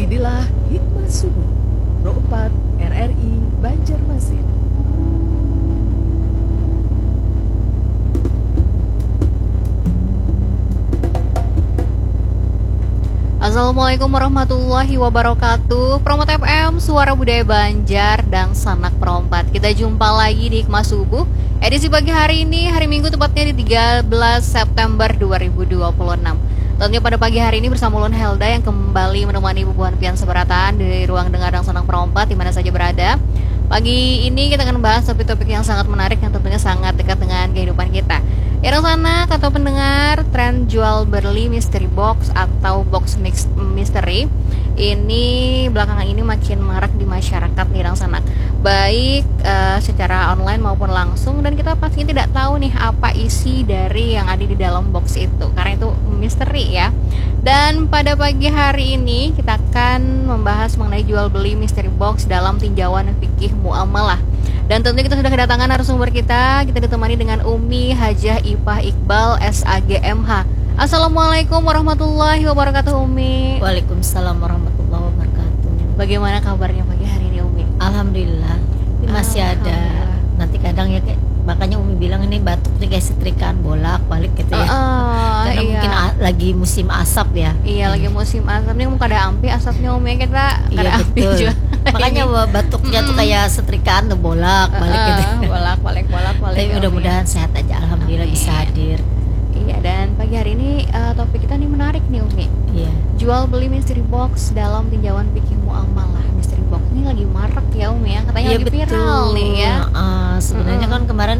Inilah Hikmah Subuh Pro 4 RRI Banjarmasin. Assalamualaikum warahmatullahi wabarakatuh. Promot FM, Suara Budaya Banjar dan Sanak Perompat. Kita jumpa lagi di Hikmah Subuh edisi pagi hari ini, hari Minggu tepatnya di 13 September 2026. Tentunya pada pagi hari ini bersama Ulun Helda yang kembali menemani Bubuhan Pian Seberatan di ruang dengar dan Sanak Perompat di mana saja berada. Pagi ini kita akan membahas topik-topik yang sangat menarik yang tentunya sangat dekat dengan kehidupan kita. Ya sana atau pendengar, tren jual beli mystery box atau box mix mystery ini belakangan ini makin marak di masyarakat nih sana, baik secara online maupun langsung, dan kita pasti tidak tahu nih apa isi dari yang ada di dalam box itu karena itu misteri ya. Dan pada pagi hari ini kita akan membahas mengenai jual beli mystery box dalam tinjauan fikih muamalah. Dan tentunya kita sudah kedatangan narasumber kita ditemani dengan Umi Hajah Ipah Iqbal SAGMH. Assalamualaikum warahmatullahi wabarakatuh Umi. Waalaikumsalam warahmatullahi wabarakatuh. Bagaimana kabarnya pagi hari ini Umi? Alhamdulillah, ini masih ada. Nanti kadang ya makanya Umi bilang ini batuk nih kayak setrikaan bolak-balik gitu ya. Karena iya. mungkin lagi musim asap ya. Iya, lagi musim asap nih, muka ada ampi asapnya Umi, kita Iya ada ampi betul. juga. Makanya batuknya tuh kayak setrikaan tuh bolak-balik gitu. Bolak-balik. Tapi mudah-mudahan sehat aja, alhamdulillah Amin. bisa hadir. Iya, dan pagi hari ini topik kita nih menarik nih Umi. Iya. Jual beli mystery box dalam tinjauan fikih muamalah. Mystery box ini lagi marak ya Umi ya, katanya Iya lagi betul. viral nih ya. Sebenarnya kan kemarin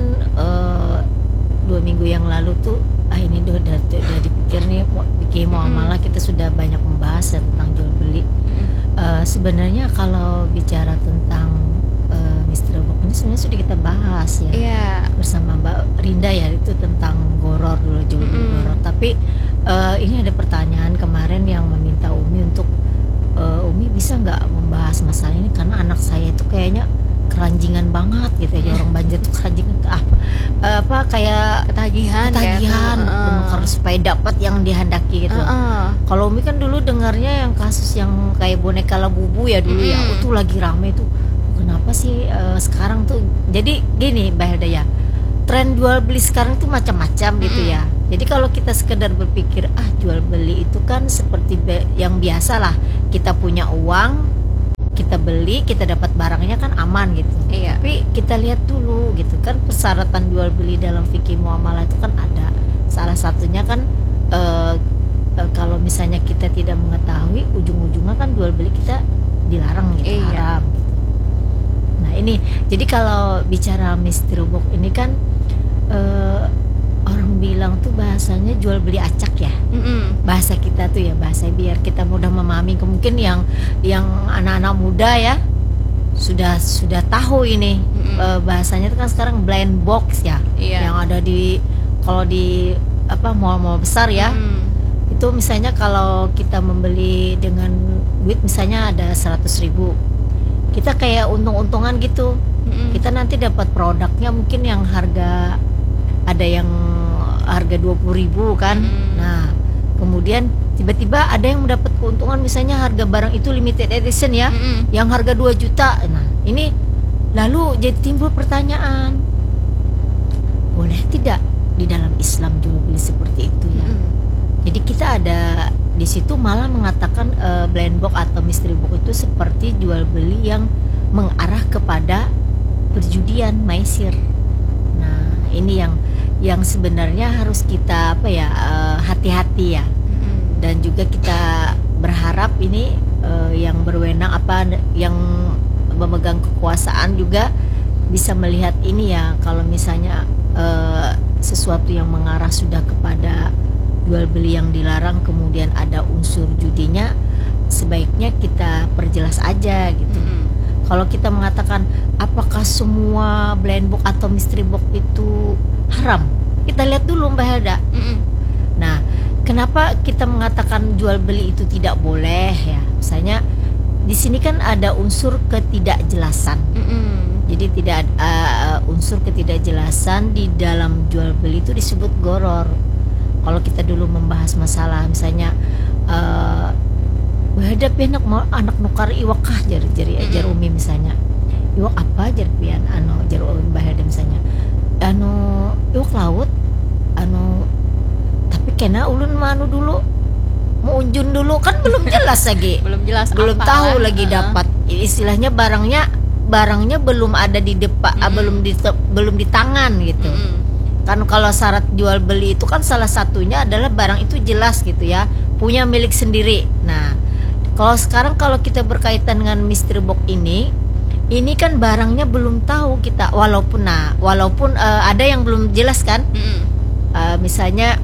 2 minggu yang lalu tuh ini udah dipikir nih fikih muamalah, kita sudah banyak membahas tentang jual beli. Sebenarnya kalau bicara tentang mystery box ini sebenarnya sudah kita bahas ya. Iya. Bersama Mbak Rinda ya, itu tentang goror dulu, jual beli goror. Tapi ini ada pertanyaan kemarin yang meminta Umi untuk Umi bisa nggak membahas masalah ini karena anak saya itu kayaknya keranjingan banget gitu ya. Orang Banjar tuh keranjingan apa kayak Ketagihan karena supaya dapat yang dihendaki gitu. Kalau Umi kan dulu dengarnya yang kasus yang kayak boneka Labubu ya dulu ya, itu lagi rame tuh. Kenapa sih sekarang tuh jadi gini Mbak Helda ya, tren jual beli sekarang tuh macam-macam gitu ya. Jadi kalau kita sekedar berpikir jual beli itu kan seperti yang biasa lah, kita punya uang, kita beli, kita dapat barangnya kan aman gitu. Iya. Tapi kita lihat dulu gitu kan, persyaratan jual beli dalam fikih muamalah itu kan ada. Salah satunya kan kalau misalnya kita tidak mengetahui, ujung-ujungnya kan jual beli kita dilarang gitu, haram gitu. Nah ini, jadi kalau bicara mystery box ini kan orang bilang tuh bahasanya jual beli acak ya. Bahasa kita tuh ya, bahasa biar kita mudah memahami. Mungkin yang anak-anak muda ya sudah tahu ini. Bahasanya itu kan sekarang blind box ya. Yang ada di kalau di mall-mall besar ya. Itu misalnya kalau kita membeli dengan duit misalnya ada 100.000, kita kayak untung-untungan gitu. Kita nanti dapat produknya mungkin yang harga, ada yang harga 20.000 kan. Nah kemudian tiba-tiba ada yang mendapat keuntungan, misalnya harga barang itu limited edition ya, yang harga 2 juta. Nah ini lalu jadi timbul pertanyaan, boleh tidak di dalam Islam jual beli seperti itu ya? Jadi kita ada di situ malah mengatakan blind box atau mystery box itu seperti jual beli yang mengarah kepada perjudian, maisir. Nah ini yang sebenarnya harus kita hati-hati ya. Dan juga kita berharap ini yang berwenang yang memegang kekuasaan juga bisa melihat ini ya. Kalau misalnya sesuatu yang mengarah sudah kepada jual beli yang dilarang, kemudian ada unsur judinya, sebaiknya kita perjelas aja gitu. Kalau kita mengatakan apakah semua blind box atau mystery box itu haram, kita lihat dulu Mbak Helda. Nah kenapa kita mengatakan jual beli itu tidak boleh ya? Misalnya di sini kan ada unsur ketidakjelasan. Jadi tidak unsur ketidakjelasan di dalam jual beli itu disebut goror. Kalau kita dulu membahas masalah misalnya Bu Bahada pian anak nukar iwak kah jari ajar umi misalnya. Iwak apa jar pian jar umi bahada misalnya. Iwak laut tapi kena ulun manu dulu mau unjun dulu kan belum jelas lagi. belum apa tahu lah. lagi dapat istilahnya barangnya belum ada di depan, belum di tangan gitu. Kan kalau syarat jual beli itu kan salah satunya adalah barang itu jelas gitu ya, punya milik sendiri. Nah, kalau kita berkaitan dengan mystery box ini kan barangnya belum tahu kita, walaupun ada yang belum jelas kan. Misalnya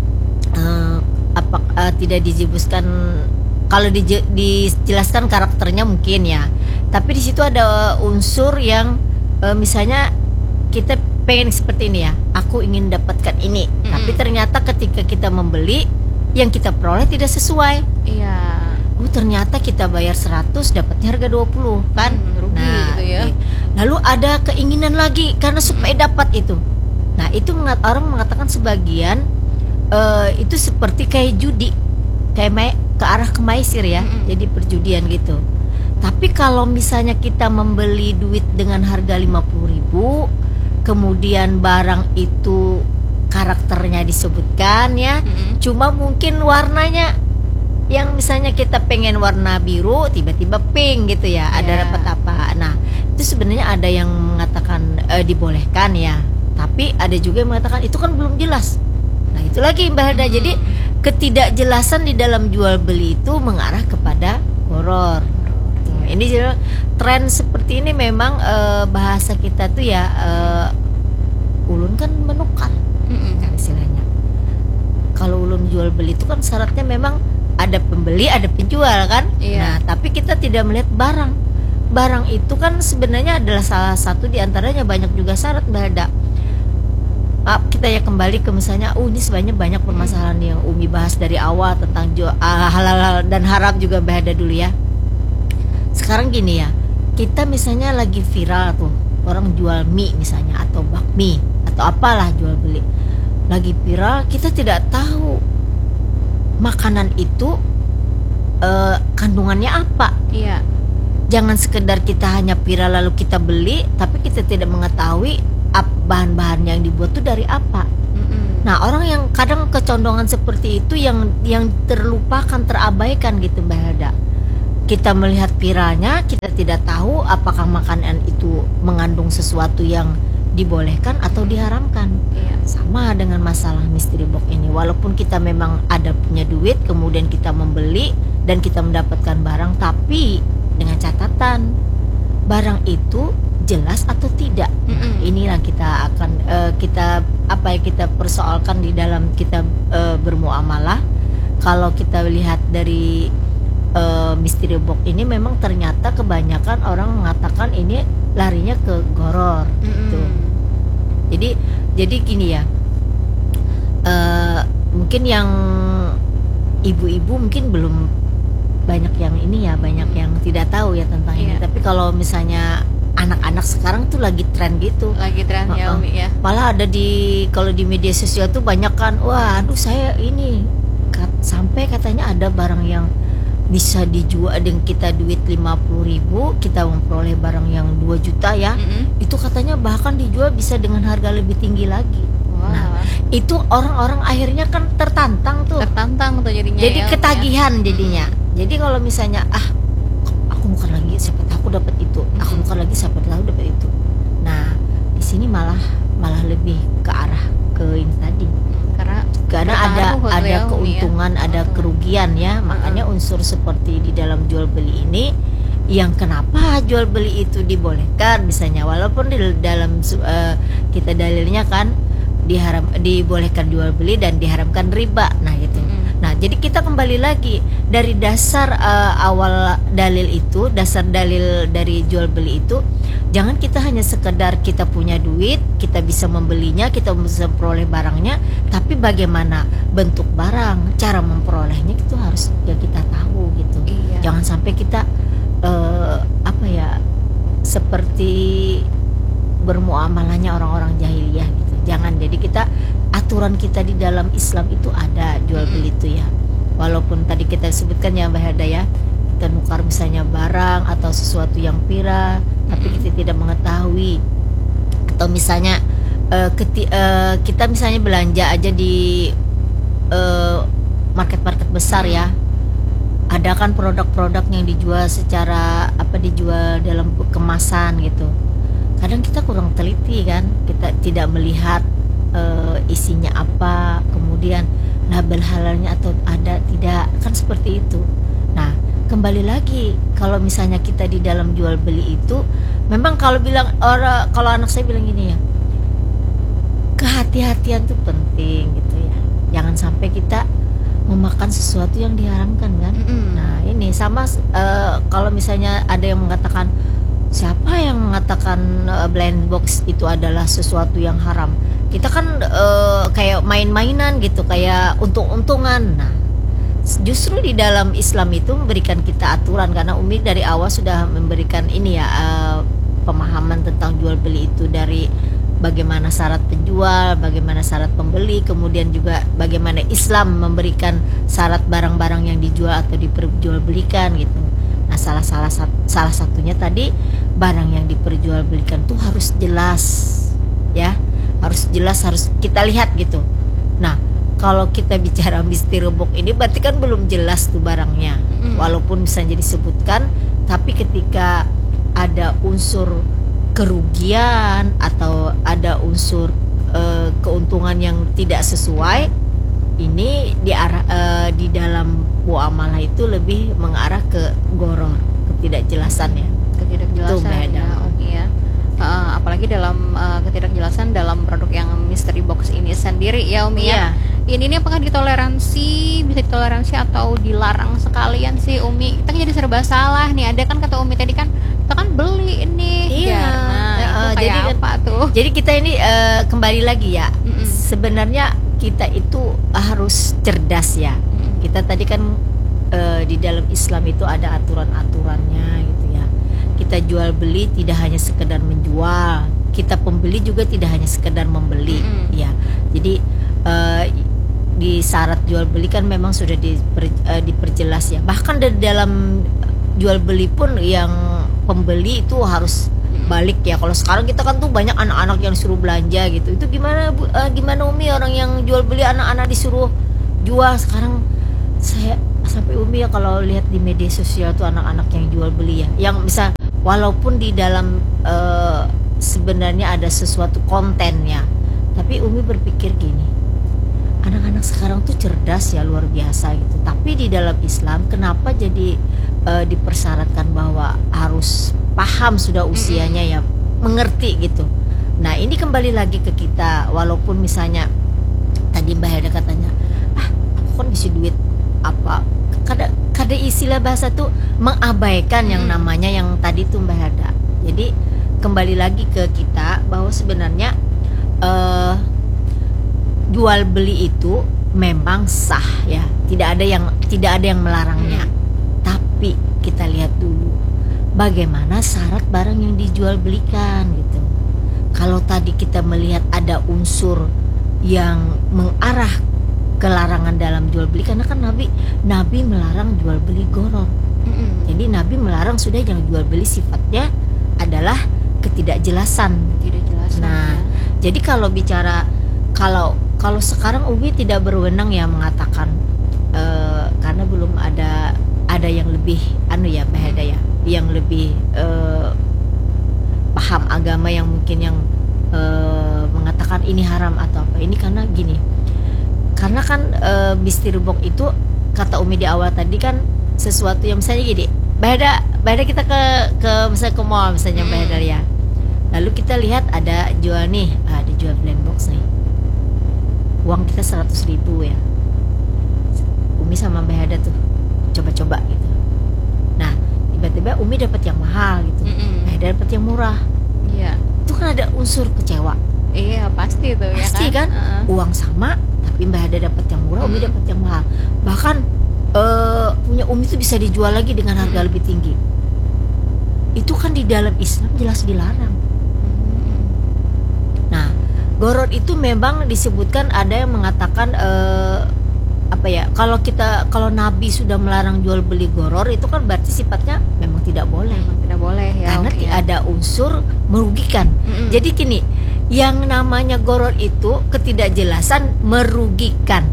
tidak dijebuskan, kalau dijelaskan karakternya mungkin ya, tapi di situ ada unsur yang misalnya kita pengen seperti ini ya, aku ingin dapatkan ini, tapi ternyata ketika kita membeli yang kita peroleh tidak sesuai. Iya. Ternyata kita bayar 100 dapatnya harga 20 kan. Rugi gitu ya. Lalu ada keinginan lagi karena supaya dapat itu. Nah, itu orang mengatakan sebagian itu seperti kayak judi, kayak ke arah kemaisir ya. Jadi perjudian gitu. Tapi kalau misalnya kita membeli duit dengan harga 50.000, kemudian barang itu karakternya disebutkan ya, cuma mungkin warnanya yang misalnya kita pengen warna biru tiba-tiba pink gitu ya, ada dapat apa. Nah, itu sebenarnya ada yang mengatakan dibolehkan ya, tapi ada juga yang mengatakan itu kan belum jelas. Nah, itu lagi Mbak Hada. Jadi ketidakjelasan di dalam jual beli itu mengarah kepada horor. Ini tren seperti ini memang bahasa kita tuh ya, ulun kan menukar kan istilahnya. Kalau ulun jual beli itu kan syaratnya memang ada pembeli ada penjual kan. Nah, tapi kita tidak melihat barang itu kan sebenarnya adalah salah satu di antaranya, banyak juga syarat Mbak Hada. Kita ya kembali ke misalnya, ini sebenarnya banyak permasalahan yang Umi bahas dari awal tentang halal dan haram juga Mbak Hada dulu ya. Sekarang gini ya, kita misalnya lagi viral tuh, orang jual mie misalnya atau bakmi atau apalah jual beli, lagi viral, kita tidak tahu makanan itu kandungannya apa. Iya. Jangan sekedar kita hanya viral lalu kita beli, tapi kita tidak mengetahui bahan-bahan yang dibuat itu dari apa. Nah, orang yang kadang kecondongan seperti itu yang terlupakan, terabaikan gitu Mbak Hada. Kita melihat viralnya, kita tidak tahu apakah makanan itu mengandung sesuatu yang dibolehkan atau diharamkan. Sama dengan masalah mystery box ini. Walaupun kita memang ada punya duit, kemudian kita membeli dan kita mendapatkan barang, tapi dengan catatan barang itu jelas atau tidak. Inilah kita akan kita persoalkan di dalam kita bermuamalah. Kalau kita lihat dari mystery box ini, memang ternyata kebanyakan orang mengatakan ini larinya ke goror gitu. Jadi gini ya, mungkin yang ibu-ibu mungkin belum banyak yang ini ya, banyak yang tidak tahu ya tentang ini. Tapi kalau misalnya anak-anak sekarang tuh lagi tren gitu. Lagi tren ya Umi ya. Malah ada kalau di media sosial tuh banyak kan, wah aduh saya ini sampai katanya ada barang yang bisa dijual dengan kita duit 50.000, kita memperoleh barang yang 2 juta ya. Itu katanya bahkan dijual bisa dengan harga lebih tinggi lagi. Nah, itu orang-orang akhirnya kan tertantang tuh jadinya. Jadi ketagihan jadinya. Jadi kalau misalnya aku bukan lagi, siapa tahu aku dapat itu. Aku bukan lagi, siapa tahu dapat itu. Nah, di sini malah lebih ke arah ke ini tadi. Karena ada keuntungan, ada kerugian ya. Makanya unsur seperti di dalam jual beli ini, yang kenapa jual beli itu dibolehkan misalnya, walaupun di dalam kita dalilnya kan dibolehkan jual beli dan diharamkan riba. Nah gitu. Nah, jadi kita kembali lagi dari dasar awal dalil itu, dasar dalil dari jual beli itu, jangan kita hanya sekedar kita punya duit, kita bisa membelinya, kita bisa memperoleh barangnya, tapi bagaimana bentuk barang, cara memperolehnya itu harus ya kita tahu gitu. Jangan sampai kita seperti bermuamalahnya orang-orang jahiliyah gitu. Jangan. Jadi kita, aturan kita di dalam Islam itu ada jual beli itu ya. Walaupun tadi kita sebutkan ya Mbak Hada ya, kita nukar misalnya barang atau sesuatu yang viral tapi kita tidak mengetahui, atau misalnya kita misalnya belanja aja di market-market besar ya, ada kan produk-produk yang dijual secara dijual dalam kemasan gitu. Kadang kita kurang teliti kan, kita tidak melihat isinya apa, kemudian label halalnya atau ada tidak, kan seperti itu. Nah, kembali lagi kalau misalnya kita di dalam jual beli itu memang kalau anak saya bilang gini ya, kehati-hatian tuh penting gitu ya. Jangan sampai kita memakan sesuatu yang diharamkan kan. Nah, ini sama kalau misalnya ada yang mengatakan, siapa yang mengatakan blind box itu adalah sesuatu yang haram? Kita kan kayak main-mainan gitu, kayak untung-untungan. Nah, justru di dalam Islam itu memberikan kita aturan, karena Umi dari awal sudah memberikan ini ya pemahaman tentang jual beli itu, dari bagaimana syarat penjual, bagaimana syarat pembeli, kemudian juga bagaimana Islam memberikan syarat barang-barang yang dijual atau diperjualbelikan gitu. Nah, salah satunya tadi, barang yang diperjualbelikan tuh harus jelas ya, harus jelas, harus kita lihat gitu. Nah, kalau kita bicara mystery box ini berarti kan belum jelas tuh barangnya, walaupun bisa jadi disebutkan, tapi ketika ada unsur kerugian atau ada unsur keuntungan yang tidak sesuai, ini di dalam muamalah itu lebih mengarah ke goror, ketidakjelasan ya. Ketidakjelasan ya, Umi ya. Apalagi dalam ketidakjelasan dalam produk yang mystery box ini sendiri ya, Umi ya. Ini apakah ditoleransi, bisa ditoleransi atau dilarang sekalian sih, Umi? Kita jadi serba salah nih. Ada kan kata Umi tadi kan, kita kan beli ini. Iya. Itu kayak jadi apa tuh? Jadi kita ini kembali lagi ya. Sebenarnya kita itu harus cerdas ya. Kita tadi kan di dalam Islam itu ada aturan-aturannya gitu ya. Kita jual beli tidak hanya sekedar menjual, kita pembeli juga tidak hanya sekedar membeli ya. Jadi di syarat jual beli kan memang sudah diperjelas ya. Bahkan di dalam jual beli pun yang pembeli itu harus balik ya. Kalau sekarang kita kan tuh banyak anak-anak yang disuruh belanja gitu. Itu gimana Umi, orang yang jual beli anak-anak disuruh jual sekarang? Saya sampai Umi ya kalau lihat di media sosial tuh anak-anak yang jual beli ya, yang bisa walaupun di dalam sebenarnya ada sesuatu kontennya, tapi Umi berpikir gini, anak-anak sekarang tuh cerdas ya, luar biasa gitu. Tapi di dalam Islam kenapa jadi dipersyaratkan bahwa harus paham sudah usianya ya, mengerti gitu. Nah, ini kembali lagi ke kita, walaupun misalnya tadi Mbak Helda katanya, aku kan isi duit apa, kada istilah bahasa tuh mengabaikan yang namanya yang tadi tuh Mbak Helda. Jadi kembali lagi ke kita bahwa sebenarnya jual beli itu memang sah ya, tidak ada yang melarangnya. Tapi kita lihat dulu bagaimana syarat barang yang dijual belikan gitu. Kalau tadi kita melihat ada unsur yang mengarah ke larangan dalam jual beli, karena kan Nabi melarang jual beli goror. Jadi Nabi melarang sudah yang jual beli sifatnya adalah ketidakjelasan. Nah, jadi kalau bicara kalau sekarang Umi tidak berwenang ya mengatakan karena belum ada yang lebih ya Mbak Helda ya, yang lebih paham agama, yang mungkin yang mengatakan ini haram atau apa. Ini karena gini, karena kan mystery box itu kata Umi di awal tadi kan sesuatu yang misalnya gini, Mbak Helda kita ke misalnya ke mall misalnya Mbak Helda ya, lalu kita lihat ada jual nih, ada jual blind box nih, uang kita 100.000 ya, Umi sama Mbak Helda tuh coba-coba gitu. Nah, tiba-tiba Umi dapat yang mahal gitu, Mbak Helda dapat yang murah. Iya. Itu kan ada unsur kecewa. Iya, pasti tuh ya kan. Pasti kan? Uang sama, tapi Mbak Helda dapat yang murah, Umi dapat yang mahal. Bahkan punya Umi itu bisa dijual lagi dengan harga lebih tinggi. Itu kan di dalam Islam jelas dilarang. Nah, goror itu memang disebutkan, ada yang mengatakan apa ya, kalau Nabi sudah melarang jual beli goror, itu kan berarti sifatnya memang tidak boleh. Memang tidak boleh ya. Karena Umi, ya. ada unsur merugikan. Jadi gini, yang namanya goror itu ketidakjelasan merugikan.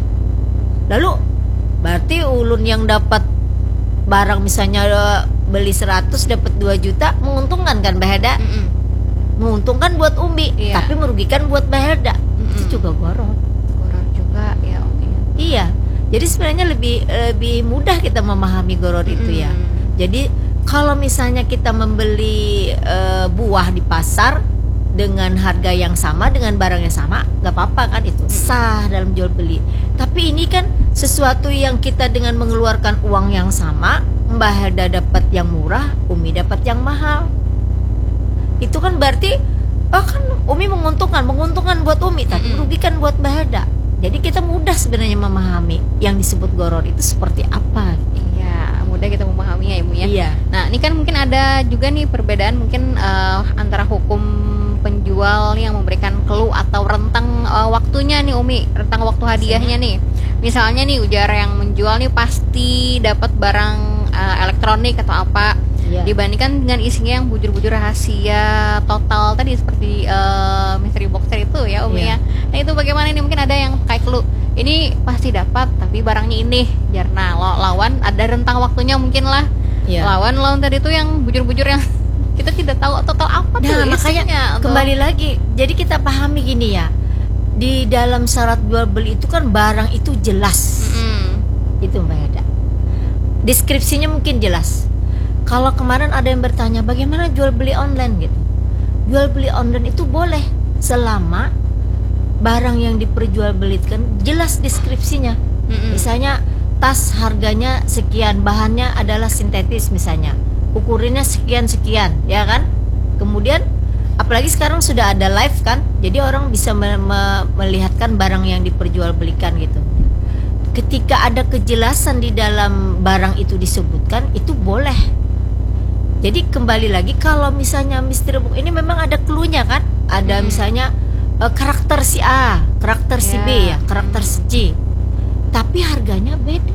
Lalu berarti ulun yang dapat barang misalnya beli 100 dapat 2 juta, menguntungkan kan Bahada? Menguntungkan buat Umi, Iya. tapi merugikan buat Bahada. Itu juga goror. Goror juga ya Umi. Iya. Jadi sebenarnya lebih mudah kita memahami goror itu ya. Jadi kalau misalnya kita membeli buah di pasar dengan harga yang sama, dengan barang yang sama, nggak apa-apa kan, itu sah dalam jual beli. Tapi ini kan sesuatu yang kita dengan mengeluarkan uang yang sama, Mbah Helda dapat yang murah, Umi dapat yang mahal. Itu kan berarti kan Umi menguntungkan buat Umi, tapi merugikan buat Mbah Helda. Jadi kita mudah sebenarnya memahami yang disebut goror itu seperti apa. Iya, mudah kita memahaminya ya Ibu ya. Iya. Nah, ini kan mungkin ada juga nih perbedaan mungkin antara hukum penjual nih yang memberikan clue atau rentang waktunya nih Umi, rentang waktu hadiahnya nih. Misalnya nih ujar yang menjual nih pasti dapat barang elektronik atau apa. Iya. Dibandingkan dengan isinya yang bujur-bujur rahasia total tadi seperti mystery boxer itu ya Umi Iya. ya. Nah itu bagaimana nih, mungkin ada yang kayak clue ini pasti dapat tapi barangnya ini jarna lawan ada rentang waktunya mungkin lah. Iya. Lawan tadi itu yang bujur-bujur yang kita tidak tahu total apa tuh Nah, makanya isinya, atau- kembali lagi. Jadi kita pahami gini ya. Di dalam syarat jual beli itu kan barang itu jelas. Itu Mbak Heda. Deskripsinya mungkin jelas. Kalau kemarin ada yang bertanya bagaimana jual beli online gitu. Jual beli online itu boleh selama barang yang diperjualbelikan jelas deskripsinya. Misalnya tas harganya sekian, bahannya adalah sintetis misalnya. Ukurannya sekian-sekian, ya kan? Kemudian apalagi sekarang sudah ada live kan. Jadi orang bisa melihatkan barang yang diperjualbelikan gitu. Ketika ada kejelasan di dalam barang itu disebutkan, itu boleh. Jadi kembali lagi, kalau misalnya mystery box ini memang ada clue-nya kan? Ada misalnya karakter si A, karakter si B ya, karakter si C. Tapi harganya beda.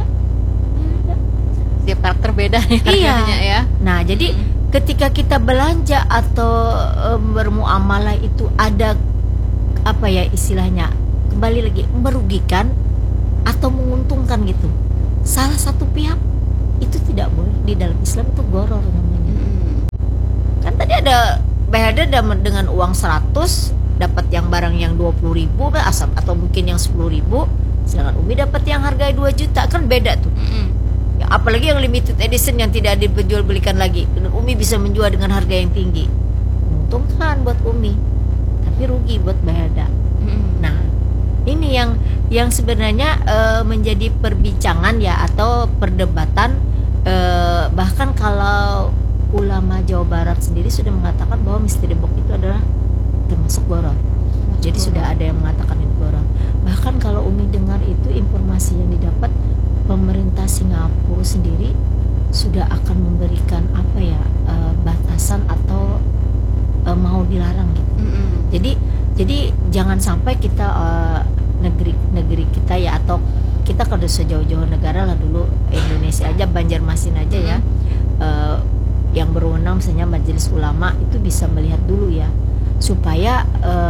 Setiap karakter beda nih Iya. harganya ya. Nah, jadi ketika kita belanja atau bermuamalah itu ada apa ya istilahnya? Kembali lagi, merugikan atau menguntungkan gitu. Salah satu pihak itu tidak boleh, di dalam Islam itu goror namanya. Kan tadi ada Bahada dengan uang 100 dapat yang barang yang 20.000 atau mungkin yang 10.000, sedangkan Umi dapat yang harga 2 juta, kan beda tuh. Ya, apalagi yang limited edition yang tidak diperjualbelikan lagi, dan Umi bisa menjual dengan harga yang tinggi. Untung buat Umi, tapi rugi buat Bahada. Nah, ini yang sebenarnya menjadi perbincangan ya, atau perdebatan. Bahkan kalau ulama Jawa Barat sendiri sudah mengatakan bahwa mystery box itu adalah termasuk goror. Jadi sudah ada yang mengatakan itu goror. Bahkan kalau Umi dengar itu informasi yang didapat, pemerintah Singapura sendiri sudah akan memberikan apa ya batasan atau mau dilarang gitu. Jadi jangan sampai kita negeri kita ya, atau kita kalau sejauh-jauh negara lah dulu, Indonesia aja, Banjarmasin aja ya, yang berwenang misalnya Majelis Ulama itu bisa melihat dulu ya, supaya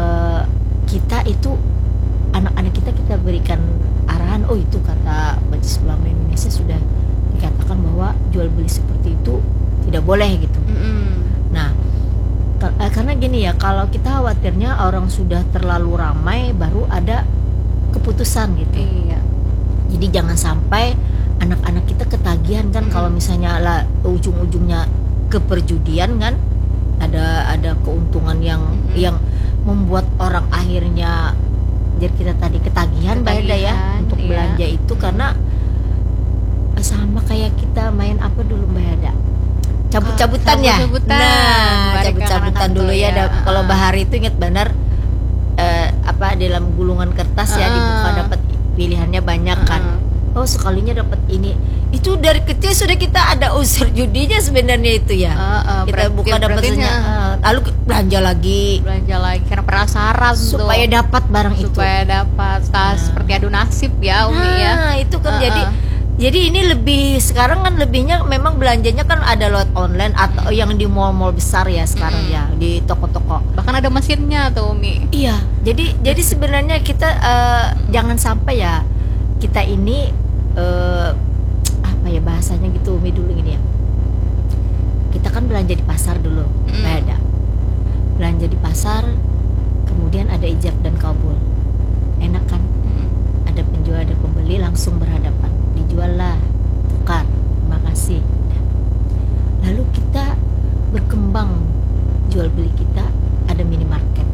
kita itu anak-anak kita berikan arahan. Oh, itu kata Majelis Ulama Indonesia sudah dikatakan bahwa jual beli seperti itu tidak boleh gitu. Nah, karena gini ya, kalau kita khawatirnya orang sudah terlalu ramai baru ada keputusan gitu. Iya. Jadi jangan sampai anak-anak kita ketagihan kan, kalau misalnya lah ujung-ujungnya keperjudian kan, ada keuntungan yang membuat orang akhirnya jadi kita tadi ketagihan Bahada ya untuk iya. belanja itu, karena sama kayak kita main apa dulu Bahada, cabut-cabutan ya. Cabut-cabutan. Nah, Balik cabut-cabutan ke dulu anak-anak ya. tuh ya. Kalau Bahari itu ingat benar apa dalam gulungan kertas ya, dibuka dapat pilihannya banyak kan. Oh, sekalinya dapat ini. Itu dari kecil sudah kita ada unsur judinya sebenarnya itu ya. Kita buka dapat lalu belanja lagi karena penasaran supaya dapat barang itu. Supaya dapat seperti adu nasib ya Umi ya. Nah, itu kan jadi ini lebih sekarang kan lebihnya memang belanjanya kan ada lewat online atau yang di mall-mall besar ya sekarang ya, di toko-toko. Bahkan ada mesinnya tuh Umi. Iya, jadi sebenarnya kita jangan sampai ya kita ini apa ya bahasanya gitu Umi dulu ini ya. Kita kan belanja di pasar dulu, ada belanja di pasar, kemudian ada ijab dan kabul, enak kan? Ada penjual ada pembeli langsung berhadapan, dijual lah, tukar, terima kasih. Lalu kita berkembang jual beli kita ada minimarket.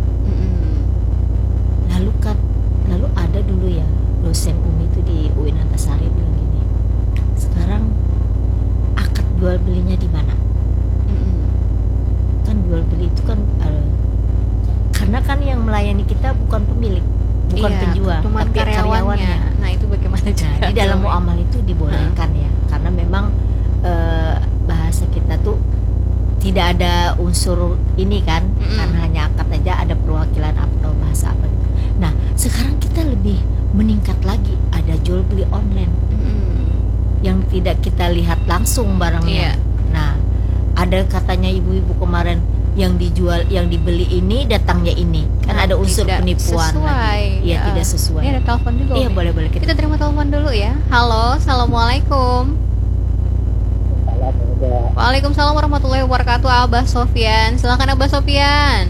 Lalu ada dulu ya dosen Umi itu di UIN Antasari bilang gini, sekarang akad jual belinya di mana? Kan jual beli itu kan karena kan yang melayani kita bukan pemilik, bukan penjual, tapi karyawannya. Nah itu bagaimana juga? Di dalam muamal itu dibolehkan ya, karena memang bahasa kita tuh tidak ada unsur ini kan, karena hanya akad aja ada perwakilan atau bahasa apa. Nah sekarang kita lebih meningkat lagi, ada jual beli online yang tidak kita lihat langsung barangnya. Nah ada katanya ibu-ibu kemarin yang dijual, yang dibeli ini datangnya ini kan ada unsur penipuan lagi. Iya tidak sesuai. Ini ada telepon juga. Iya boleh kita terima telepon dulu ya. Halo, assalamualaikum. Waalaikumsalam warahmatullahi wabarakatuh. Abah Sofyan, silakan Abah Sofyan.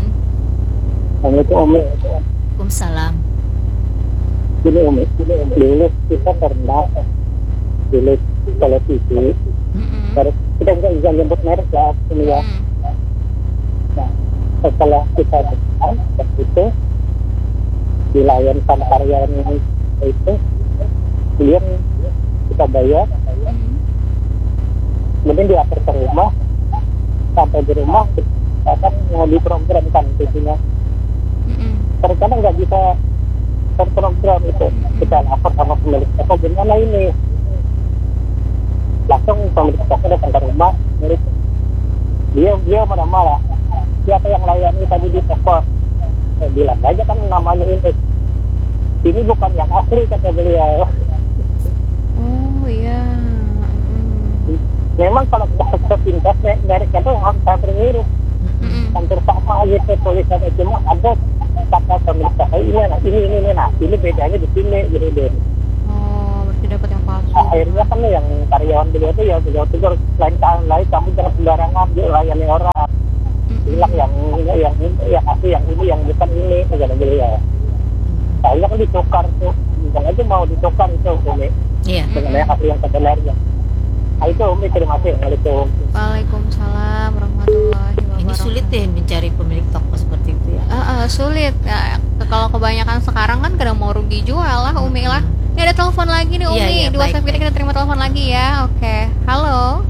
Waalaikumsalam. Ini Umi, dulu kita pernah dulu televisi, kita nggak bisa nyebut merek lah ini ya. Nah, setelah kita datang itu dilayankan karyawan itu, kemudian kita bayar, kemudian diatur ke rumah, sampai di rumah kita kan mau diprogramkan intinya. Terkadang nggak bisa terprogram itu, kita lapor sama pemilik toko gimana ini, langsung pemilik toko datang ke rumah, dia marah-marah, siapa yang layani tadi di toko, saya bilang aja kan namanya ini bukan yang asli kata beliau. Oh iya. Memang kalau kita pintas mereknya itu hampir mirip, hampir sama gitu tulisannya, cuma ada kata pemilik toko ini bedanya di sini jadi deh. Oh berarti dapat yang palsu. Akhirnya kan yang karyawan beliau itu ya beliau tegur, lain kamu jangan sembarangan layani orang, bilang yang asli yang ini yang bukan ini kata beliau. Saya kan ditukar tuh, bukan aja mau ditukar itu Umi. Iya. Dengan yang asli yang sebenarnya. Nah itu Umi, terima kasih. Waalaikumsalam warahmatullahi wabarakatuh. Ini sulit deh mencari pemilik toko seperti itu ya. Sulit. Nah, kalau kebanyakan sekarang kan kadang mau rugi jual lah Umi lah. Ini ada telepon lagi nih Umi. Iya, di WhatsApp kita terima telepon lagi ya. Oke. Halo.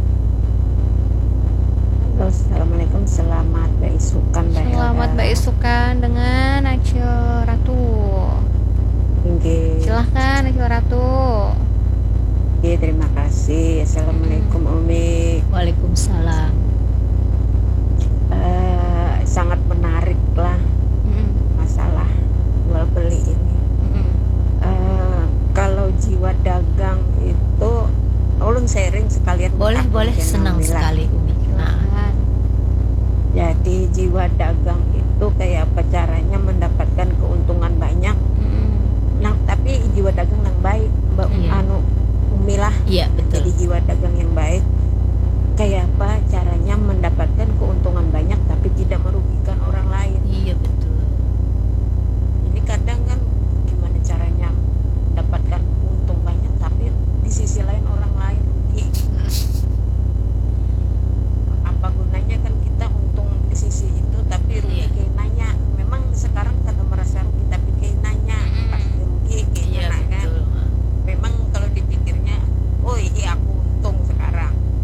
Halo, assalamualaikum, selamat beisukan Mbak Helda. Selamat beisukan dengan Acil Ratu. Silahkan Acil Ratu. Terima kasih. Assalamualaikum Umi. Waalaikumsalam. Sangat menarik lah masalah jual beli ini. Kalau jiwa dagang itu, ulun sharing sekalian. Boleh senang sekali Umi. Nah, jadi jiwa dagang itu kayak apa caranya mendapatkan keuntungan banyak. Nah, tapi jiwa dagang yang baik, Mbak Umi lah. Iya betul. Jadi jiwa dagang yang baik kayak apa caranya mendapatkan keuntungan banyak tapi tidak merugikan orang lain. Iya betul. Ini kadang kan gimana caranya mendapatkan untung banyak tapi di sisi lain orang lain rugi. Apa gunanya kan kita untung di sisi itu tapi rugi kayak nanya. Memang sekarang kada merasa rugi tapi kayak nanya pasti rugi kayak kan. Memang kalau dipikirnya, oh iya aku untung sekarang.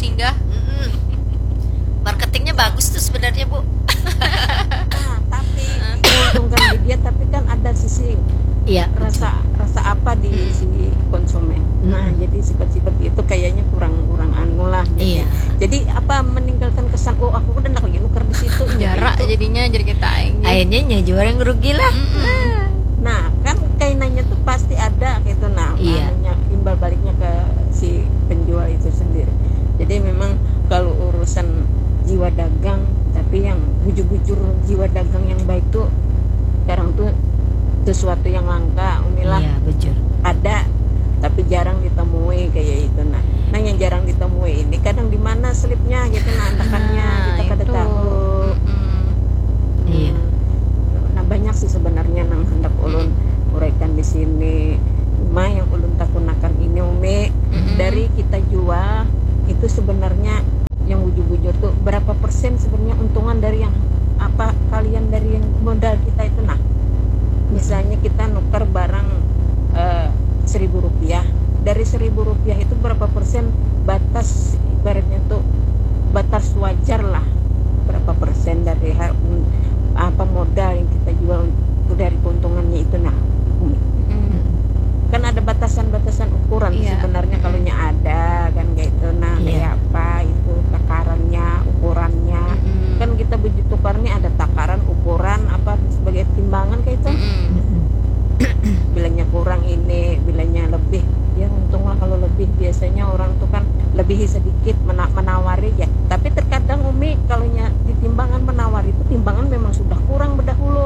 singgah. Marketingnya bagus tuh sebenarnya, Bu. Nah, tapi menguntungkan di dia, tapi kan ada sisi rasa apa di si konsumen. Nah, jadi sifat-sifat itu kayaknya kurang anu lah. Iya. Jadi apa meninggalkan kesan aku udah nak lagi nuker di situ. Jarak gitu. jadinya jadi kita aing. Akhirnya nyejual yang rugi lah. Nah, kan kainannya tuh pasti ada gitu. Nah, makanya imbal baliknya ke si penjual itu sendiri. Jadi memang kalau urusan jiwa dagang, tapi yang bujur-bujur jiwa dagang yang baik tuh sekarang tuh sesuatu yang langka, Umilah. Iya, bujur. Ada, tapi jarang ditemui kayak itu. Nah yang jarang ditemui ini kadang di mana slipnya gitu, andakannya kita kada tahu. Iya. Nah banyak sih sebenarnya nang hendak ulun uraikan di sini. Cuma yang ulun takunakan ini Umi, dari kita jual itu sebenarnya yang bujur-bujur tuh berapa persen sebenarnya untungan dari yang apa kalian dari yang modal kita itu. Nah misalnya kita nuker barang 1.000 rupiah, dari 1.000 rupiah itu berapa persen batas, ibaratnya tuh batas wajar lah, berapa persen dari apa modal yang kita jual dari keuntungannya itu. Nah kan ada batasan-batasan ukuran sebenarnya kalau ada kan kayak itu. Nah kayak apa itu takarannya, ukurannya, kan kita begitu tukarnya ada takaran, ukuran apa sebagai timbangan kayak itu. Bilangnya kurang ini, bilangnya lebih, ya untunglah kalau lebih. Biasanya orang tuh kan lebih sedikit menawari ya, tapi terkadang Umi kalau di timbangan menawari itu timbangan memang sudah kurang berdahulu.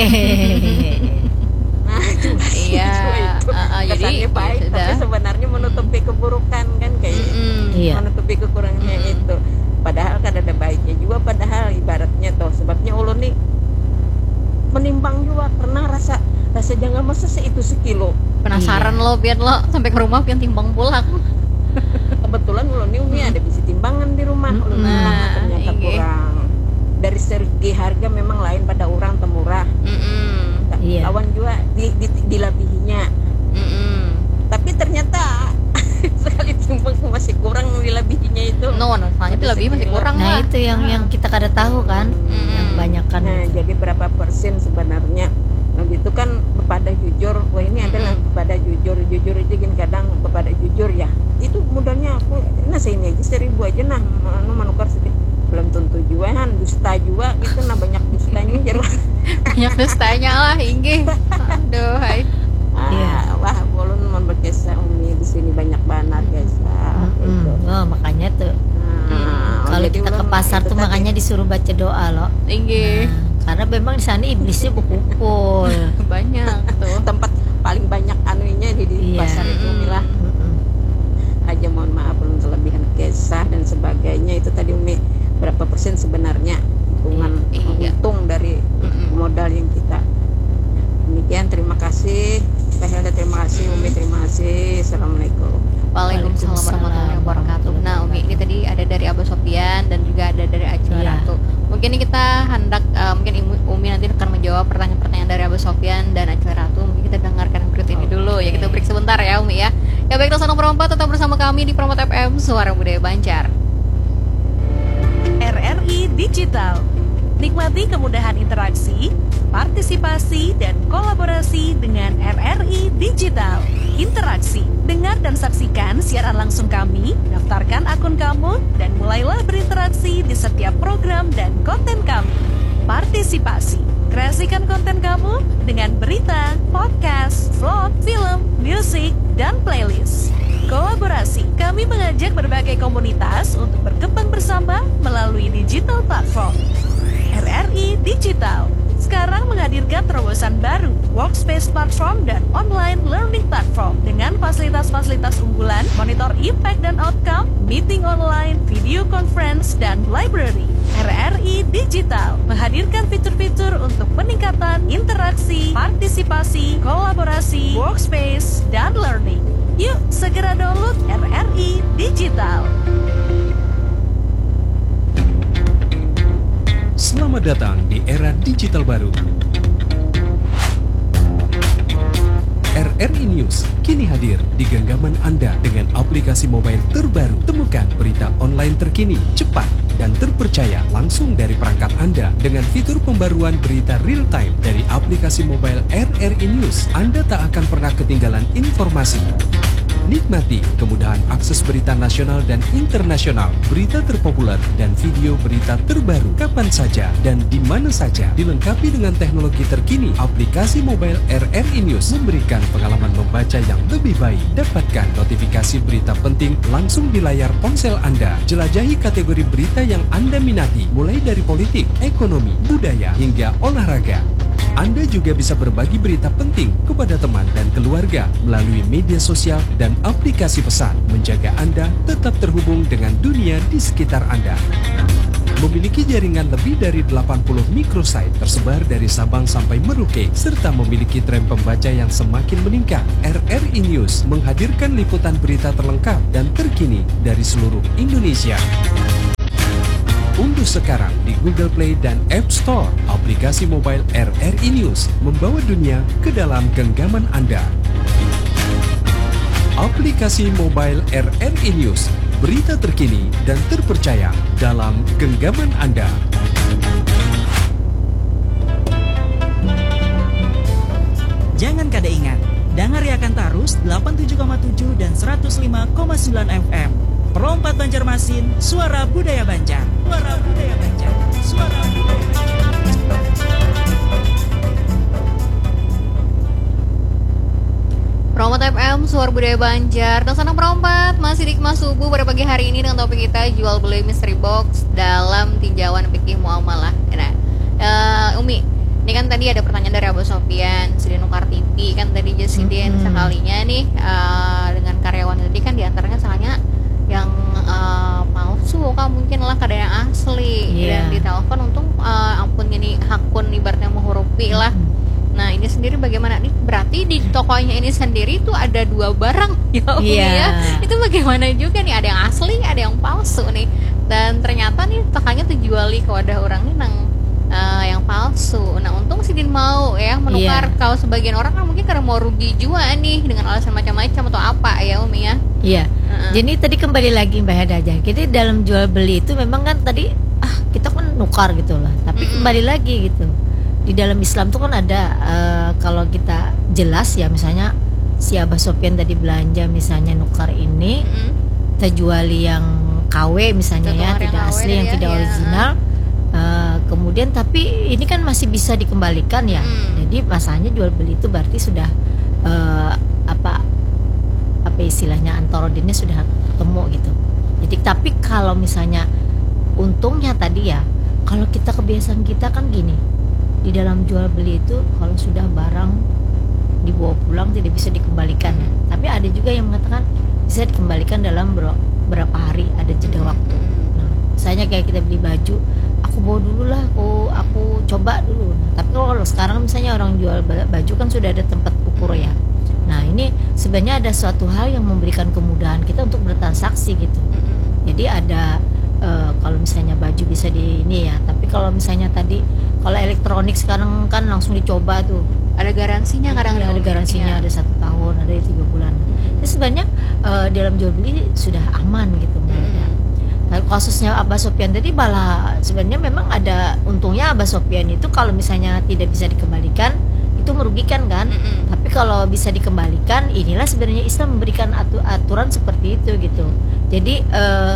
Nah cuma itu kesannya baik, tapi sebenarnya menutupi keburukan kan kayak menutupi kekurangannya itu. Padahal kan ada baiknya juga, padahal ibaratnya tuh sebabnya ulun nih menimbang juga karena rasa jangan masa itu sekilo. Penasaran lo biar lo sampai ke rumah pian timbang pulang. Kebetulan ulun nih Umi ada bisi timbangan di rumah. Ulun ternyata kurang. Dari segi harga memang lain pada orang temurah. Lawan juga dilabihinya. Tapi ternyata sekali timbang masih kurang dilabihinya itu. Soalnya dilebih masih kurang lah. Nah itu yang kita kada tahu kan, yang kebanyakan. Nah jadi berapa persen sebenarnya? Nah gitu kan kepada jujur. Wah ini adalah kepada jujur itu gini kadang kepada jujur ya. Itu modalnya aku ini aja 1.000 aja nah menukar sedikit. Belum tentu jualan, dusta juga gitu. Nah banyak dustanya jarang. Banyak dustanya lah inggih. Aduh hai. Wah ulun mun berkesah Umi di sini banyak banget guys. Gitu. Oh makanya tuh. Kalau kita ke pasar tuh makanya disuruh baca doa loh. Inggih. Karena memang di sana iblisnya berkumpul. Banyak tuh. Tempat paling banyak anunya di pasar itu Milah. Aja mohon maaf belum kelebihan kisah dan sebagainya itu tadi Umi berapa persen sebenarnya untung dari modal yang kita. Demikian terima kasih Pak Helda, terima kasih Umi, terima kasih. Assalamualaikum. Waalaikumsalam warahmatullahi wabarakatuh. Nah Umi ini tadi ada dari Abah Sofyan dan juga ada dari Acil Ratu. Mungkin ini kita hendak mungkin Umi nanti akan menjawab pertanyaan-pertanyaan dari Abah Sofyan dan Acil Ratu. Mungkin kita dengarkan berikut ini dulu ya, kita break sebentar ya Umi ya. Ya baik, Sanak Perompat tetap bersama kami di Promot FM Suara Budaya Banjar. RRI Digital. Nikmati kemudahan interaksi, partisipasi, dan kolaborasi dengan RRI Digital. Interaksi, dengar dan saksikan siaran langsung kami, daftarkan akun kamu, dan mulailah berinteraksi di setiap program dan konten kami. Partisipasi, kreasikan konten kamu dengan berita, podcast, vlog, film, musik, dan playlist. Kolaborasi, kami mengajak berbagai komunitas untuk berkembang bersama melalui digital platform. RRI Digital sekarang menghadirkan terobosan baru, workspace platform dan online learning platform dengan fasilitas-fasilitas unggulan, monitor impact dan outcome, meeting online, video conference, dan library. RRI Digital menghadirkan fitur-fitur untuk peningkatan interaksi, partisipasi, kolaborasi, workspace, dan learning. Yuk segera download RRI Digital. Selamat datang di era digital baru. RRI News kini hadir di genggaman Anda dengan aplikasi mobile terbaru. Temukan berita online terkini, cepat, dan terpercaya langsung dari perangkat Anda dengan fitur pembaruan berita real time dari aplikasi mobile RRI News. Anda tak akan pernah ketinggalan informasi. Nikmati kemudahan akses berita nasional dan internasional, berita terpopuler, dan video berita terbaru kapan saja dan di mana saja. Dilengkapi dengan teknologi terkini, aplikasi mobile RRI News memberikan pengalaman membaca yang lebih baik. Dapatkan notifikasi berita penting langsung di layar ponsel Anda. Jelajahi kategori berita yang Anda minati, mulai dari politik, ekonomi, budaya, hingga olahraga. Anda juga bisa berbagi berita penting kepada teman dan keluarga melalui media sosial dan aplikasi pesan, menjaga Anda tetap terhubung dengan dunia di sekitar Anda. Memiliki jaringan lebih dari 80 microsite tersebar dari Sabang sampai Merauke, serta memiliki tren pembaca yang semakin meningkat. RRI News menghadirkan liputan berita terlengkap dan terkini dari seluruh Indonesia. Unduh sekarang di Google Play dan App Store aplikasi mobile RRI News, membawa dunia ke dalam genggaman Anda. Aplikasi mobile RRI News, berita terkini dan terpercaya dalam genggaman Anda. Jangan kada ingat, dengar akan Tarus 87,7 dan 105,9 FM. Perompat Banjarmasin, suara budaya Banjar. Suara budaya Banjar. Suara budaya Banjar. Perompat FM, suara budaya Banjar. Dan senang perompat, masih di Kemas Subuh pada pagi hari ini dengan topik kita jual beli mystery box dalam tinjauan fikih muamalah. Nah, Umi, ini kan tadi ada pertanyaan dari Abu Sofyan, sudah nukar TV kan tadi Jasidin sekalinya nih dengan karyawan tadi kan diantaranya salahnya yang palsu kan mungkin lah kadang yang asli dan ditelepon untung ampun ini hakun ibaratnya menghurufi lah. Nah ini sendiri bagaimana nih, berarti di tokonya ini sendiri tuh ada dua barang ya itu bagaimana juga nih, ada yang asli ada yang palsu nih, dan ternyata nih tokonya tuh juali ke wadah orang nih nang yang palsu. Nah untung Sidin mau ya menukar. Kalau sebagian orang kan mungkin karena mau rugi juga nih dengan alasan macam-macam atau apa ya Umi ya. Iya. Jadi tadi kembali lagi Mbak Heda aja. Jadi dalam jual beli itu memang kan tadi kita kan nukar gitu lah. Tapi kembali lagi gitu. Di dalam Islam tuh kan ada kalau kita jelas ya, misalnya si Abah Sofyan tadi belanja misalnya nukar ini, kita juali yang KW misalnya ya, tidak asli yang tidak original. Kemudian tapi ini kan masih bisa dikembalikan ya. Jadi masalahnya jual beli itu berarti sudah apa istilahnya antarodinnya sudah ketemu gitu. Jadi tapi kalau misalnya untungnya tadi ya, kalau kita kebiasaan kita kan gini, di dalam jual beli itu kalau sudah barang dibawa pulang tidak bisa dikembalikan. Tapi ada juga yang mengatakan bisa dikembalikan dalam berapa hari, ada jeda waktu. Nah, misalnya kayak kita beli baju, aku bawa dulu lah, aku coba dulu. Nah, tapi kalau sekarang misalnya orang jual baju kan sudah ada tempat ukur ya. Nah ini sebenarnya ada suatu hal yang memberikan kemudahan kita untuk bertransaksi gitu. Jadi ada kalau misalnya baju bisa di ini ya. Tapi kalau misalnya tadi kalau elektronik sekarang kan langsung dicoba tuh. Ada garansinya kadang ada garansinya, ada 1 tahun, ada 3 bulan. Jadi sebenarnya dalam jual beli sudah aman gitu. Nah, kasusnya Abah Sofyan tadi malah sebenarnya memang ada untungnya. Abah Sofyan itu kalau misalnya tidak bisa dikembalikan itu merugikan kan. Tapi kalau bisa dikembalikan, inilah sebenarnya Islam memberikan aturan seperti itu gitu. Jadi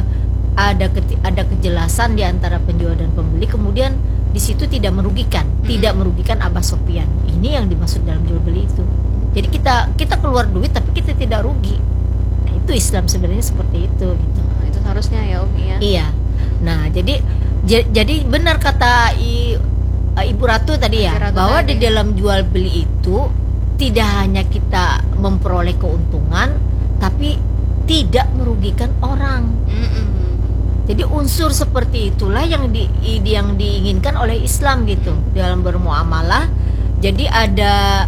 ada kejelasan di antara penjual dan pembeli, kemudian di situ tidak merugikan Abah Sofyan. Ini yang dimaksud dalam jual beli itu. Jadi kita keluar duit tapi kita tidak rugi. Nah, itu Islam sebenarnya seperti itu gitu. Itu seharusnya ya Umi ya. Iya. Nah, jadi benar kata Ibu Ratu tadi ya, bahwa di dalam jual beli itu tidak hanya kita memperoleh keuntungan, tapi tidak merugikan orang. Jadi unsur seperti itulah yang diinginkan oleh Islam gitu dalam bermuamalah. Jadi ada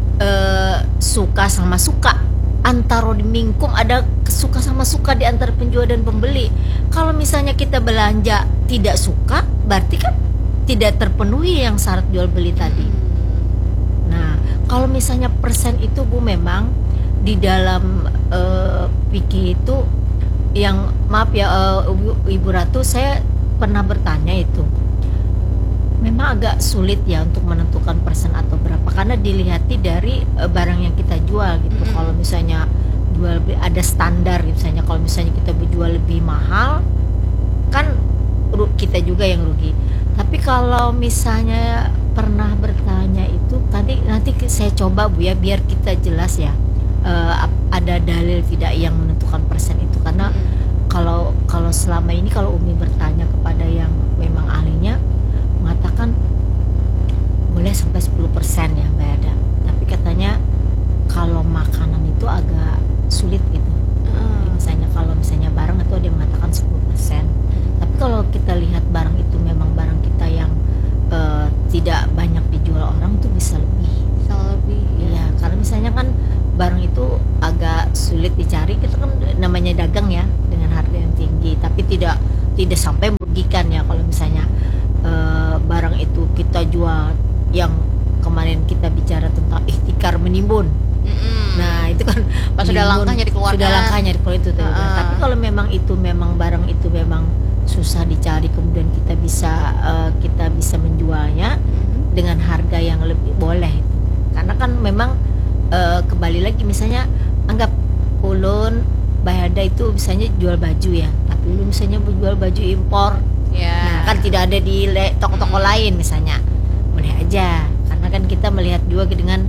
suka sama suka, antara mingkum, ada suka sama suka di antara penjual dan pembeli. Kalau misalnya kita belanja tidak suka, berarti kan tidak terpenuhi yang syarat jual beli tadi. Nah, Kalau misalnya persen itu Bu, memang di dalam fikih itu yang maaf ya Ibu Ratu, saya pernah bertanya itu. Memang agak sulit ya untuk menentukan persen atau berapa, karena dilihati dari barang yang kita jual gitu. Kalau misalnya jual ada standar, misalnya kalau misalnya kita berjual lebih mahal kan kita juga yang rugi. Tapi kalau misalnya pernah bertanya itu tadi, nanti saya coba Bu ya, biar kita jelas ya, ada dalil tidak yang menentukan persen itu. Karena kalau selama ini kalau Umi bertanya kepada yang memang ahlinya, mengatakan boleh sampai 10% ya Mbak Ada. Tapi katanya kalau makanan itu agak sulit gitu. Misalnya kalau misalnya barang itu ada yang mengatakan 10%. Tapi kalau kita lihat barang itu memang barang kita yang tidak banyak dijual orang, itu bisa lebih. Iya, karena misalnya kan barang itu agak sulit dicari, kita kan namanya dagang ya dengan harga yang tinggi, tapi tidak sampai merugikan ya. Kalau misalnya barang itu kita jual, yang kemarin kita bicara tentang ihtikar menimbun. Nah itu kan pas sudah langkahnya dikeluarkan itu tuh. Tapi kalau memang itu memang barang itu memang susah dicari, kemudian kita bisa menjualnya dengan harga yang lebih, boleh. Karena kan memang kembali lagi, misalnya anggap ulun Bayada itu misalnya jual baju ya, tapi ulun misalnya jual baju impor. Nah kan tidak ada di toko-toko lain misalnya, boleh aja, karena kan kita melihat juga dengan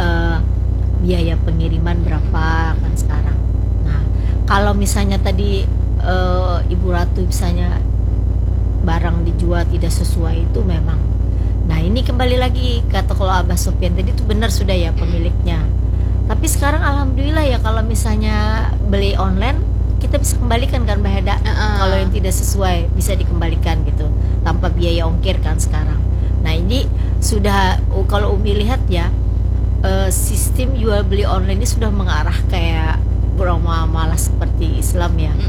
biaya pengiriman berapa kan sekarang. Nah kalau misalnya tadi Ibu Ratu misalnya barang dijual tidak sesuai, itu memang, nah ini kembali lagi kata kalau Abah Sofyan tadi itu benar sudah ya pemiliknya. Tapi sekarang alhamdulillah ya, kalau misalnya beli online kita bisa kembalikan kan Mbak Heda. Kalau yang tidak sesuai bisa dikembalikan gitu tanpa biaya ongkir kan sekarang. Nah ini sudah, kalau Umi lihat ya, sistem jual beli online ini sudah mengarah kayak bermuamalah seperti Islam ya.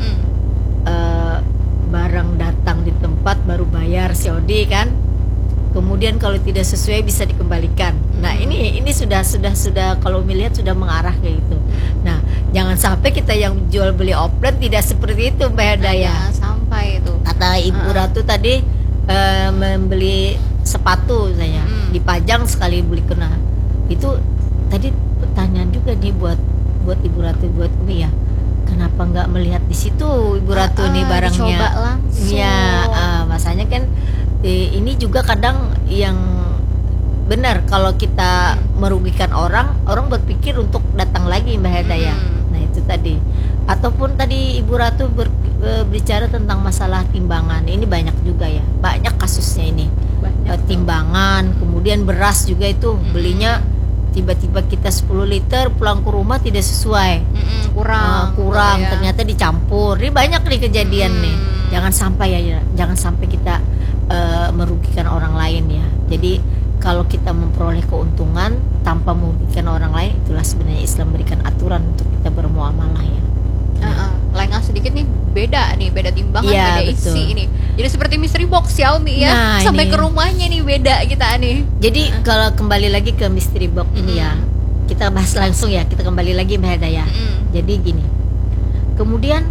Barang datang di tempat baru bayar COD kan, kemudian kalau tidak sesuai bisa dikembalikan. Nah ini sudah kalau Umi lihat sudah mengarah kayak gitu. Nah jangan sampai kita yang jual beli offline tidak seperti itu Mbak Heda ya. Sampai itu Kata Ibu Ratu tadi, membeli sepatu misalnya dipajang sekali beli kena. Itu tadi pertanyaan juga nih buat Ibu Ratu, buat Umi ya. Kenapa nggak melihat di situ Ibu Ratu nih barangnya? Coba langsung. Ya, masanya kan ini juga kadang yang benar, kalau kita merugikan orang berpikir untuk datang lagi Mbak Heda ya. Nah itu tadi. Ataupun tadi Ibu Ratu berbicara tentang masalah timbangan. Ini banyak juga ya, banyak kasusnya ini. Timbangan, kemudian beras juga itu belinya tiba-tiba kita 10 liter pulang ke rumah tidak sesuai, kurang ya. Ternyata dicampur. Ini banyak nih kejadian nih. Jangan sampai kita merugikan orang lain ya. Jadi kalau kita memperoleh keuntungan tanpa merugikan orang lain, itulah sebenarnya Islam berikan aturan untuk kita bermuamalah ya. Lengah sedikit nih, beda timbangan, ya, beda betul. isi ini. Jadi seperti mystery box ya Umi ya. Nah, sampai ini. ke rumahnya nih beda kita nih. Jadi kalau kembali lagi ke mystery box ini ya, kita bahas langsung ya, kita kembali lagi Mbak Heda ya. Jadi gini, kemudian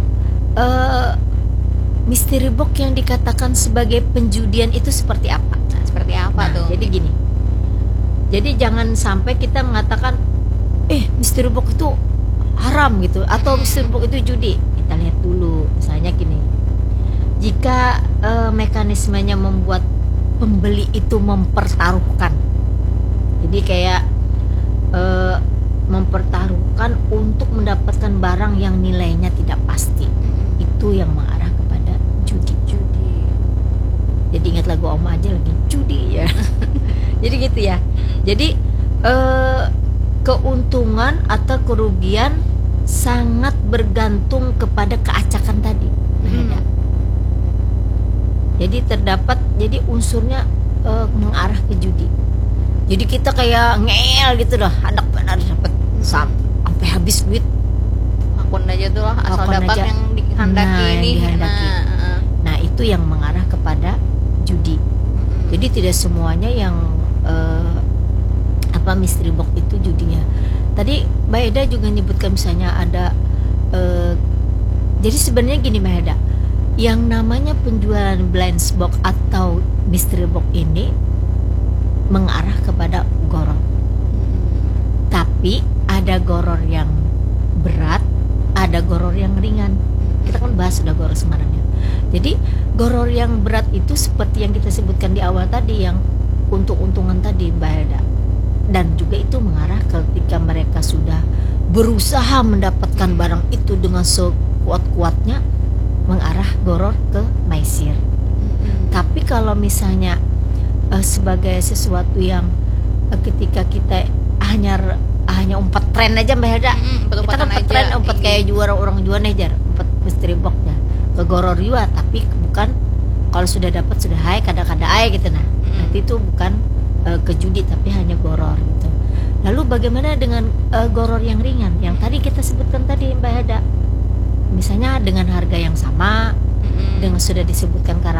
mystery box yang dikatakan sebagai penjudian itu seperti apa? Nah, seperti apa tuh? Jadi gini, jadi jangan sampai kita mengatakan mystery box itu haram gitu, atau mystery box itu judi. Kita lihat dulu, misalnya gini, jika mekanismenya membuat pembeli itu mempertaruhkan, jadi kayak mempertaruhkan untuk mendapatkan barang yang nilainya tidak pasti, itu yang mengarah kepada judi. Jadi ingat lagu Oma aja lagi, judi ya. Jadi gitu ya. Jadi keuntungan atau kerugian sangat bergantung kepada keacakan tadi. Jadi jadi unsurnya mengarah ke judi. Jadi kita kayak ngeel gitu loh, hendak benar dapat sampai habis duit. Akun aja tuh lah, asal dapat aja. yang dihendaki ini. Nah itu yang mengarah kepada judi. Jadi tidak semuanya yang mystery box itu judinya. Tadi Mbak Eda juga nyebutkan misalnya ada jadi sebenarnya gini Mbak Eda, yang namanya penjualan blind box atau mystery box ini mengarah kepada goror. Tapi ada goror yang berat, ada goror yang ringan. Kita kan bahas sudah goror sebenarnya. Jadi goror yang berat itu seperti yang kita sebutkan di awal tadi, yang untung-untungan tadi Mbak Eda. Dan juga itu mengarah ketika mereka sudah berusaha mendapatkan barang itu dengan sekuat-kuatnya, mengarah goror ke maisir. Tapi kalau misalnya sebagai sesuatu yang ketika kita hanya umpat tren aja Mbak Eda, kita kan umpat tren, umpat kayak juara orang juara aja, umpat mystery boxnya ke goror juga, tapi bukan kalau sudah dapat sudah hai kada-kada ai gitu nah. Nanti itu bukan ke judi tapi hanya goror gitu. Lalu bagaimana dengan goror yang ringan yang tadi kita sebutkan tadi Mbak Eda? Misalnya dengan harga yang sama, dengan sudah disebutkan